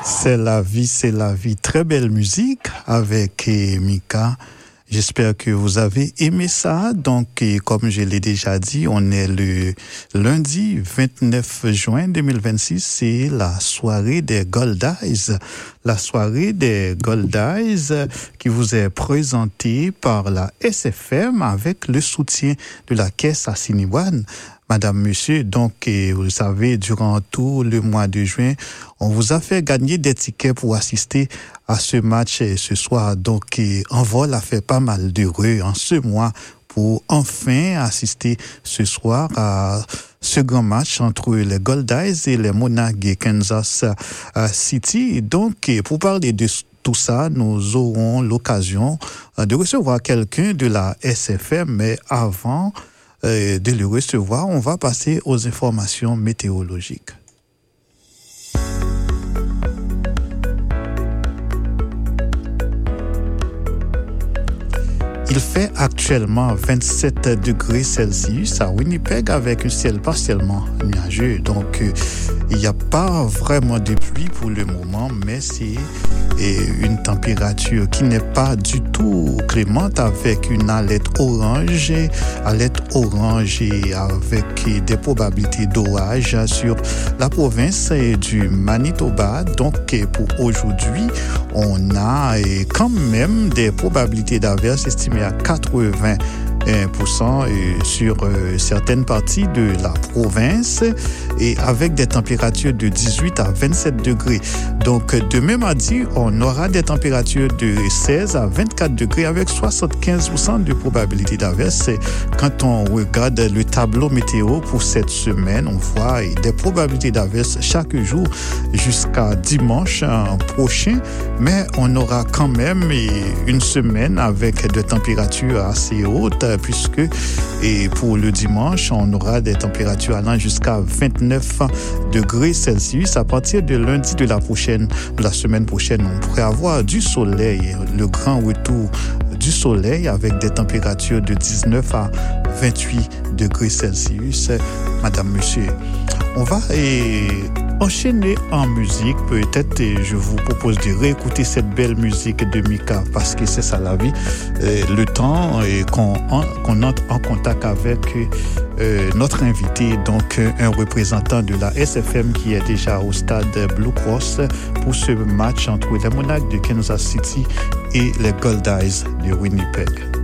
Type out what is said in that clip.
C'est la vie. Très belle musique avec Mika. J'espère que vous avez aimé ça. Donc, comme je l'ai déjà dit, on est le lundi 29 juin 2026. C'est la soirée des Gold Eyes. La soirée des Gold Eyes qui vous est présentée par la SFM avec le soutien de la Caisse Assiniboine. Madame, monsieur, donc, vous le savez, durant tout le mois de juin, on vous a fait gagner des tickets pour assister à ce match ce soir. Donc, Envol a fait pas mal d'heureux en ce mois pour enfin assister ce soir à ce grand match entre les Gold Eyes et les Monarchs Kansas City. Donc, pour parler de tout ça, nous aurons l'occasion de recevoir quelqu'un de la SFM, mais avant de le recevoir, on va passer aux informations météorologiques. Il fait actuellement 27 degrés Celsius à Winnipeg avec un ciel partiellement nuageux. Donc, il n'y a pas vraiment de pluie pour le moment, mais c'est une température qui n'est pas du tout clémente avec une alerte orange et avec des probabilités d'orage sur la province du Manitoba. Donc, pour aujourd'hui, on a quand même des probabilités d'averses estimées à 80% sur certaines parties de la province et avec des températures de 18 à 27 degrés. Donc, demain mardi, on aura des températures de 16 à 24 degrés avec 75% de probabilité d'averse. Quand on regarde le tableau météo pour cette semaine, on voit des probabilités d'averse chaque jour jusqu'à dimanche prochain, mais on aura quand même une semaine avec des températures assez hautes puisque pour le dimanche, on aura des températures allant jusqu'à 29 degrés Celsius. À partir de lundi de la semaine prochaine, on pourrait avoir du soleil, le grand retour du soleil avec des températures de 19 à 28 degrés Celsius. Madame, monsieur, on va enchaîner en musique. Peut-être je vous propose de réécouter cette belle musique de Mika parce que c'est ça la vie. Le temps qu'on entre en contact avec notre invité, donc un représentant de la SFM qui est déjà au stade Blue Cross pour ce match entre les Monarchs de Kansas City et les Gold Eyes de Winnipeg.